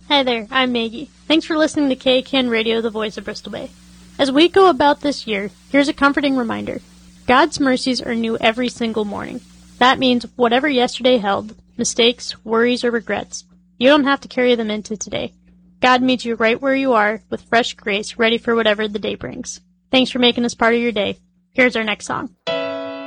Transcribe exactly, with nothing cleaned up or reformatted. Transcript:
Hi there, I'm Maggie. Thanks for listening to K C A N Radio, the voice of Bristol Bay. As we go about this year, here's a comforting reminder. God's mercies are new every single morning. That means whatever yesterday held, mistakes, worries, or regrets, you don't have to carry them into today. God meets you right where you are with fresh grace, ready for whatever the day brings. Thanks for making us part of your day. Here's our next song.